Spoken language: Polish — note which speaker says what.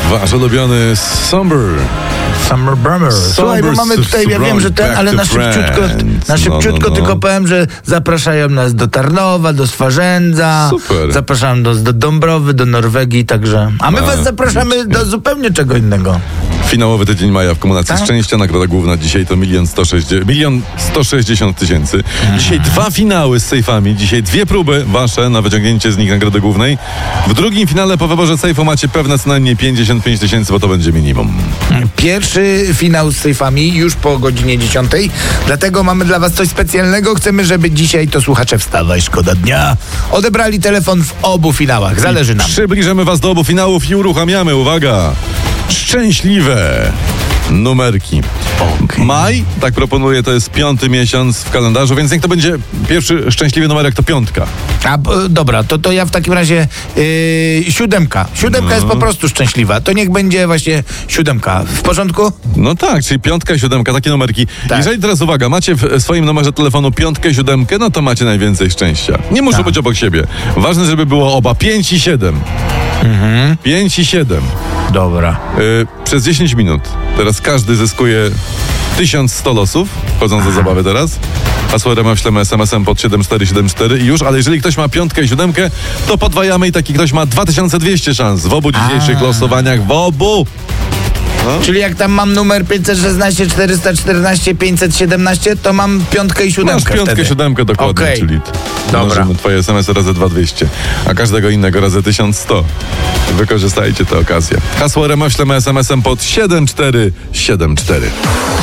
Speaker 1: Wasz ulubiony Summer
Speaker 2: Burner. Słuchaj, bo mamy tutaj, ja wiem, że ale na szybciutko tylko powiem, że zapraszają nas do Tarnowa, do Swarzędza.
Speaker 1: Super.
Speaker 2: Zapraszają nas do Dąbrowy, do Norwegii, także. A my was zapraszamy do zupełnie czego innego.
Speaker 1: Finałowy tydzień maja w Komunacji Szczęścia. Nagroda główna dzisiaj to 1 160 000. Dzisiaj 2 finały z sejfami. Dzisiaj 2 próby wasze na wyciągnięcie z nich nagrody głównej. W drugim finale po wyborze sejfu macie pewne co najmniej 55 000, bo to będzie minimum.
Speaker 2: Pierwszy finał z sejfami już po godzinie 10. Dlatego mamy dla was coś specjalnego. Chcemy, żeby dzisiaj to słuchacze Wstawaj, szkoda dnia odebrali telefon w obu finałach. Zależy nam.
Speaker 1: Przybliżymy was do obu finałów i uruchamiamy, uwaga, szczęśliwe numerki.
Speaker 2: Okay.
Speaker 1: Maj, tak proponuję, to jest 5. miesiąc w kalendarzu, więc niech to będzie pierwszy szczęśliwy numerek, to 5.
Speaker 2: Dobra, to ja w takim razie 7. 7 jest po prostu szczęśliwa. To niech będzie właśnie 7. W porządku?
Speaker 1: No tak, czyli 5 i 7, takie numerki.
Speaker 2: Tak.
Speaker 1: Jeżeli teraz, uwaga, macie w swoim numerze telefonu 5 i 7, no to macie najwięcej szczęścia. Nie muszą być obok siebie. Ważne, żeby było oba 5 i 7. 5 i 7.
Speaker 2: Dobra.
Speaker 1: Przez 10 minut. Teraz każdy zyskuje 1100 losów. Wchodząc do zabawy teraz. Hasło RMF ślemy SMS-em pod 7474 i już, ale jeżeli ktoś ma 5 i 7, to podwajamy i taki ktoś ma 2200 szans w obu dzisiejszych losowaniach. W obu! No.
Speaker 2: Czyli jak tam mam numer 516, 414, 517, to mam 5 i 7.
Speaker 1: Masz 5 i 7 dokładnie,
Speaker 2: Okay.
Speaker 1: czyli
Speaker 2: Dobra.
Speaker 1: twoje SMS razy 2200, a każdego innego razy 1100. Wykorzystajcie tę okazję. Hasło RMF ślemy SMS-em pod 7474.